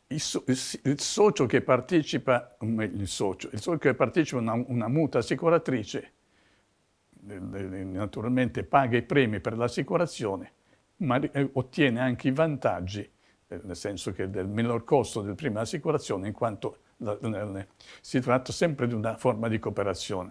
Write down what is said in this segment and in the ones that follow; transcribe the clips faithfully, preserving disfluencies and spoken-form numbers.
il, so, il, il socio che partecipa, il socio, il socio che partecipa a una, una mutua assicuratrice naturalmente paga i premi per l'assicurazione, ma ottiene anche i vantaggi, nel senso che del minor costo del primo assicurazione, in quanto si tratta sempre di una forma di cooperazione.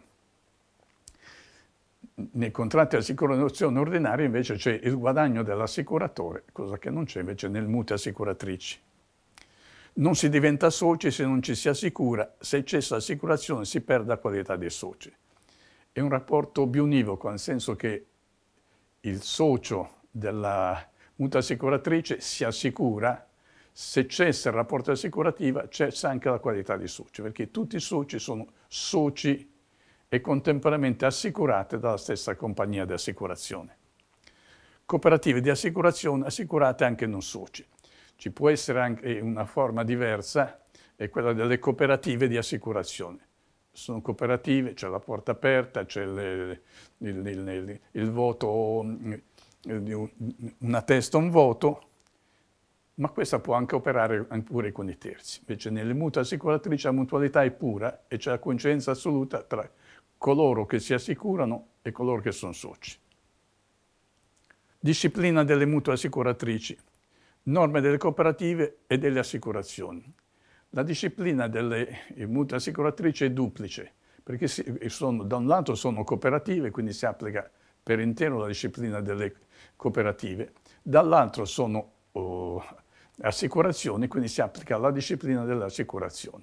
Nei contratti di assicurazione ordinari invece c'è il guadagno dell'assicuratore, cosa che non c'è invece nelle mutue assicuratrici. Non si diventa soci se non ci si assicura, se cessa l'assicurazione si perde la qualità dei soci. È un rapporto biunivoco, nel senso che il socio della mutua assicuratrice si assicura, se cessa il rapporto assicurativo cessa anche la qualità di socio, perché tutti i soci sono soci e contemporaneamente assicurate dalla stessa compagnia di assicurazione. Cooperative di assicurazione assicurate anche non soci. Ci può essere anche una forma diversa, è quella delle cooperative di assicurazione. Sono cooperative, c'è la porta aperta, c'è il, il, il, il voto, una testa, un voto, ma questa può anche operare pure con i terzi. Invece nelle mutue assicuratrici la mutualità è pura e c'è la coincidenza assoluta tra coloro che si assicurano e coloro che sono soci. Disciplina delle mutue assicuratrici, norme delle cooperative e delle assicurazioni. La disciplina delle mutue assicuratrici è duplice, perché sono, da un lato sono cooperative, quindi si applica per intero la disciplina delle cooperative, dall'altro sono oh, assicurazioni, quindi si applica la disciplina delle assicurazioni.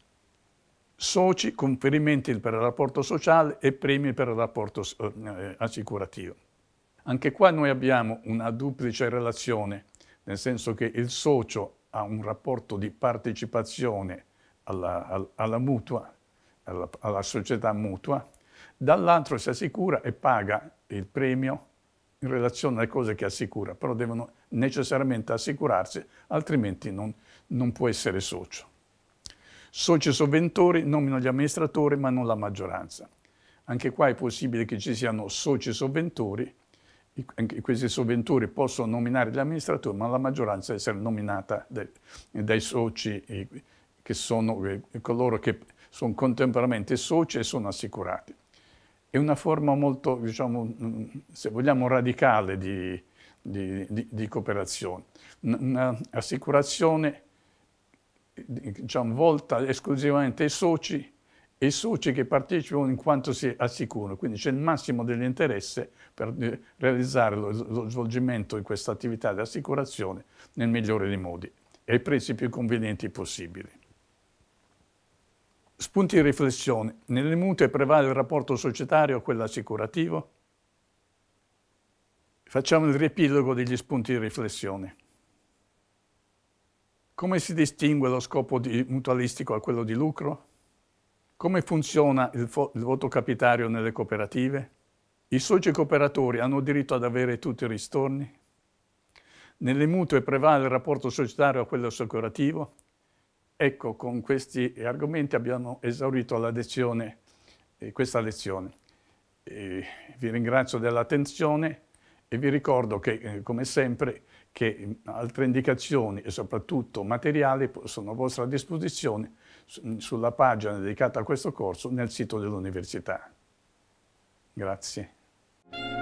Soci, conferimenti per il rapporto sociale e premi per il rapporto eh, assicurativo. Anche qua noi abbiamo una duplice relazione, nel senso che il socio ha un rapporto di partecipazione alla, alla mutua, alla, alla società mutua, dall'altro si assicura e paga il premio in relazione alle cose che assicura, però devono necessariamente assicurarsi, altrimenti non, non può essere socio. Soci sovventori nominano gli amministratori ma non la maggioranza. Anche qua è possibile che ci siano soci sovventori, anche questi sovventori possono nominare gli amministratori, ma la maggioranza deve essere nominata dai, dai soci, che sono coloro che sono contemporaneamente soci e sono assicurati. È una forma molto, diciamo, se vogliamo, radicale di, di, di, di cooperazione. Un'assicurazione, diciamo, volta esclusivamente ai soci e i soci che partecipano in quanto si assicurano. Quindi c'è il massimo dell'interesse per realizzare lo, lo svolgimento di questa attività di assicurazione nel migliore dei modi e ai prezzi più convenienti possibili. Spunti di riflessione. Nelle mutue prevale il rapporto societario o quello assicurativo? Facciamo il riepilogo degli spunti di riflessione. Come si distingue lo scopo di mutualistico da quello di lucro? Come funziona il, il voto capitario nelle cooperative? I soci cooperatori hanno diritto ad avere tutti i ristorni? Nelle mutue prevale il rapporto societario a quello assicurativo? Ecco, con questi argomenti abbiamo esaurito la lezione, eh, questa lezione. Eh, vi ringrazio dell'attenzione e vi ricordo che, eh, come sempre, che altre indicazioni e soprattutto materiali sono a vostra disposizione sulla pagina dedicata a questo corso nel sito dell'università. Grazie.